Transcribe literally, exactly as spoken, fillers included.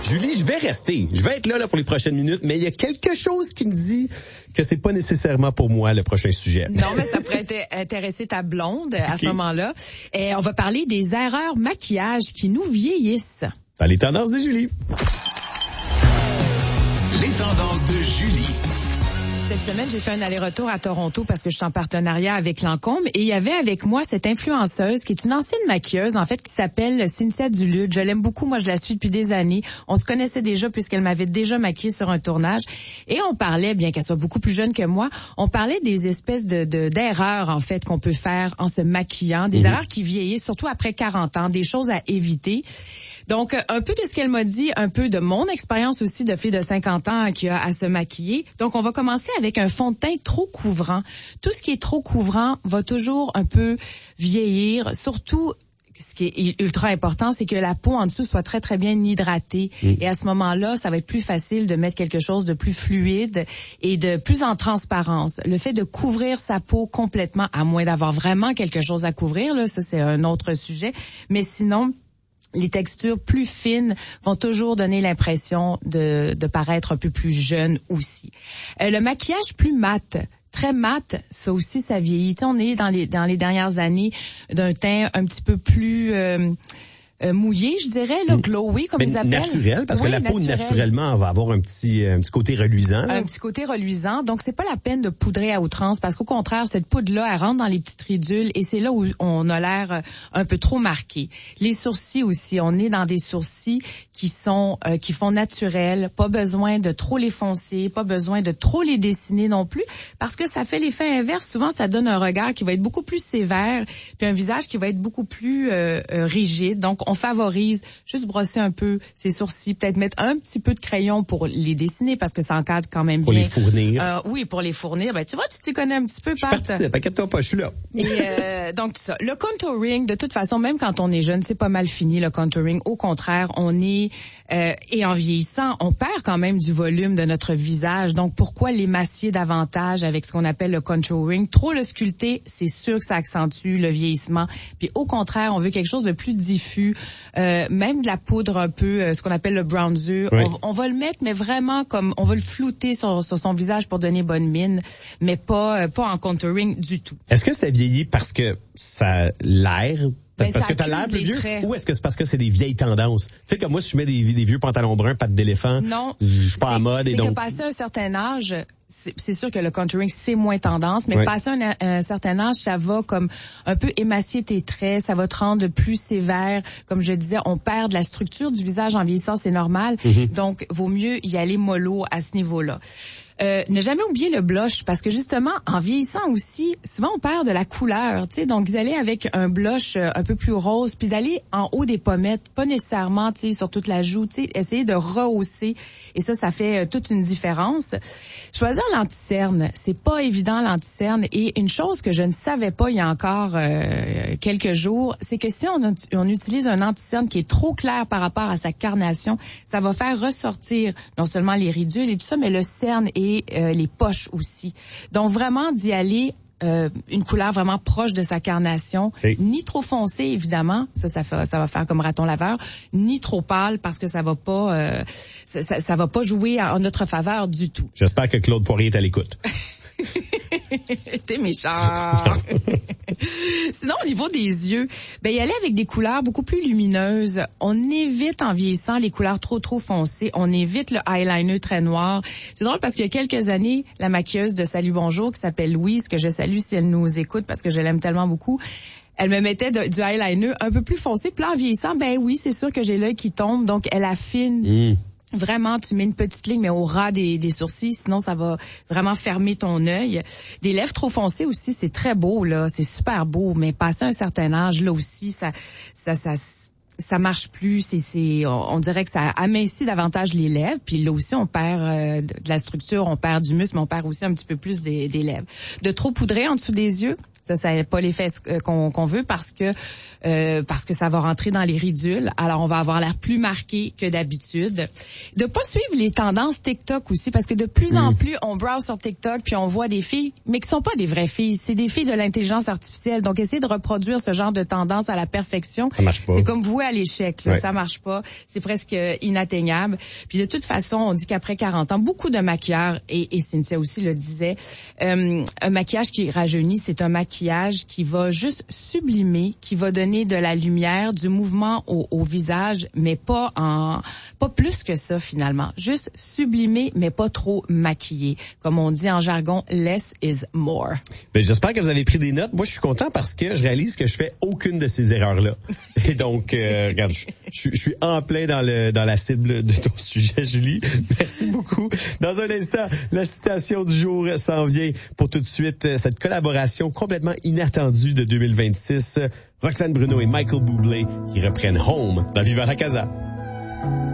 Julie, je vais rester. Je vais être là, là pour les prochaines minutes, mais il y a quelque chose qui me dit que c'est pas nécessairement pour moi le prochain sujet. Non, mais ça pourrait intéresser ta blonde à okay. ce moment-là. Et on va parler des erreurs maquillage qui nous vieillissent. Dans les tendances de Julie. Les tendances de Julie. Cette semaine, j'ai fait un aller-retour à Toronto parce que je suis en partenariat avec Lancôme et il y avait avec moi cette influenceuse qui est une ancienne maquilleuse, en fait, qui s'appelle Cynthia Duluth. Je l'aime beaucoup. Moi, je la suis depuis des années. On se connaissait déjà puisqu'elle m'avait déjà maquillée sur un tournage et on parlait, bien qu'elle soit beaucoup plus jeune que moi, on parlait des espèces de, de d'erreurs, en fait, qu'on peut faire en se maquillant, des mmh. erreurs qui vieillissent, surtout après quarante ans, des choses à éviter. Donc, un peu de ce qu'elle m'a dit, un peu de mon expérience aussi de fille de cinquante ans qui a à se maquiller. Donc, on va commencer avec un fond de teint trop couvrant. Tout ce qui est trop couvrant va toujours un peu vieillir, surtout ce qui est ultra important, c'est que la peau en dessous soit très, très bien hydratée. Mmh. Et à ce moment-là, ça va être plus facile de mettre quelque chose de plus fluide et de plus en transparence. Le fait de couvrir sa peau complètement, à moins d'avoir vraiment quelque chose à couvrir, là, ça c'est un autre sujet. Mais sinon, les textures plus fines vont toujours donner l'impression de, de paraître un peu plus jeune aussi. Euh, le maquillage plus mat, très mat, ça aussi, ça vieillit. On est dans les, dans les dernières années d'un teint un petit peu plus... Euh, Euh, mouillé, je dirais, là, glowy, comme mais ils appellent. Naturel, parce oui, que la peau, naturel. naturellement, va avoir un petit, un petit côté reluisant. Là. Un petit côté reluisant. Donc, c'est pas la peine de poudrer à outrance, parce qu'au contraire, cette poudre-là, elle rentre dans les petites ridules et c'est là où on a l'air un peu trop marqué. Les sourcils aussi. On est dans des sourcils qui sont, euh, qui font naturel. Pas besoin de trop les foncer, pas besoin de trop les dessiner non plus, parce que ça fait l'effet inverse. Souvent, ça donne un regard qui va être beaucoup plus sévère, puis un visage qui va être beaucoup plus euh, euh, rigide. Donc, on favorise juste brosser un peu ses sourcils, peut-être mettre un petit peu de crayon pour les dessiner parce que ça encadre quand même pour bien. Pour les fournir. Euh, oui, pour les fournir. Ben, tu vois, tu t'y connais un petit peu, Pat. Je participe, inquiète-toi pas, je suis là. Et euh, donc, tout ça. Le contouring, de toute façon, même quand on est jeune, c'est pas mal fini, le contouring. Au contraire, on est... Euh, et en vieillissant, on perd quand même du volume de notre visage. Donc, pourquoi l'émacier davantage avec ce qu'on appelle le contouring? Trop le sculpter, c'est sûr que ça accentue le vieillissement. Puis, au contraire, on veut quelque chose de plus diffus. Euh, même de la poudre un peu, euh, ce qu'on appelle le bronzer. Oui. On, on va le mettre, mais vraiment comme, on va le flouter sur, sur son visage pour donner bonne mine, mais pas, euh, pas en contouring du tout. Est-ce que ça vieillit parce que ça l'air Ben, parce que t'as l'air plus vieux, traits. ou est-ce que c'est parce que c'est des vieilles tendances? Tu sais, comme moi, si je mets des, des vieux pantalons bruns, pattes d'éléphant, non, je suis pas en mode. C'est et donc... que passé un certain âge, c'est, c'est sûr que le contouring, c'est moins tendance, mais oui. passé un, un certain âge, ça va comme un peu émacier tes traits, ça va te rendre plus sévère. Comme je disais, on perd de la structure du visage en vieillissant, c'est normal. Mm-hmm. Donc, vaut mieux y aller mollo à ce niveau-là. Euh, ne jamais oublier le blush, parce que justement, en vieillissant aussi, souvent on perd de la couleur, tu sais, donc vous allez avec un blush un peu plus rose, puis d'aller en haut des pommettes, pas nécessairement, tu sais, sur toute la joue, tu sais, essayer de rehausser, et ça, ça fait euh, toute une différence. Choisir l'anti-cerne, c'est pas évident l'anti-cerne, et une chose que je ne savais pas il y a encore euh, quelques jours, c'est que si on, on utilise un anti-cerne qui est trop clair par rapport à sa carnation, ça va faire ressortir non seulement les ridules et tout ça, mais le cerne et et euh, les poches aussi. Donc vraiment d'y aller euh, une couleur vraiment proche de sa carnation, oui. Ni trop foncé évidemment, ça ça, fait, ça va faire comme raton laveur, ni trop pâle parce que ça va pas euh, ça, ça, ça va pas jouer en notre faveur du tout. J'espère que Claude Poirier est à l'écoute. T'es méchant. Sinon, au niveau des yeux, ben y aller avec des couleurs beaucoup plus lumineuses. On évite en vieillissant les couleurs trop trop foncées. On évite le eyeliner très noir. C'est drôle parce qu'il y a quelques années, la maquilleuse de Salut Bonjour qui s'appelle Louise, que je salue si elle nous écoute parce que je l'aime tellement beaucoup. Elle me mettait de, du eyeliner un peu plus foncé. Puis là, en vieillissant, ben oui, c'est sûr que j'ai l'œil qui tombe, donc elle affine. Mmh. Vraiment, tu mets une petite ligne, mais au ras des, des sourcils, sinon ça va vraiment fermer ton œil. Des lèvres trop foncées aussi, c'est très beau, là, c'est super beau, mais passé un certain âge, là aussi, ça, ça, ça, ça marche plus. C'est, c'est, on dirait que ça amincit davantage les lèvres, puis là aussi, on perd euh, de la structure, on perd du muscle, mais on perd aussi un petit peu plus des, des lèvres. De trop poudrer en dessous des yeux, Ça, ça n'a pas l'effet qu'on, qu'on veut parce que euh, parce que ça va rentrer dans les ridules. Alors, on va avoir l'air plus marqué que d'habitude. De pas suivre les tendances TikTok aussi, parce que de plus mmh. en plus, on browse sur TikTok puis on voit des filles, mais qui sont pas des vraies filles. C'est des filles de l'intelligence artificielle. Donc, essayer de reproduire ce genre de tendance à la perfection, ça marche pas. C'est comme voué à l'échec. Là. Ouais. Ça marche pas. C'est presque inatteignable. Puis de toute façon, on dit qu'après quarante ans, beaucoup de maquilleurs, et, et Cynthia aussi le disait, euh, un maquillage qui rajeunit, c'est un maquillage qui va juste sublimer, qui va donner de la lumière, du mouvement au, au visage, mais pas en, pas plus que ça finalement. Juste sublimer, mais pas trop maquillé. Comme on dit en jargon, less is more. Ben, j'espère que vous avez pris des notes. Moi, je suis content parce que je réalise que je fais aucune de ces erreurs-là. Et donc, euh, regarde, je, je, je suis en plein dans le dans la cible de ton sujet, Julie. Merci beaucoup. Dans un instant, la citation du jour s'en vient. Pour tout de suite, cette collaboration complètement inattendue de deux mille vingt-six. Roxane Bruno et Michael Bublé qui reprennent Home dans Viva la Casa.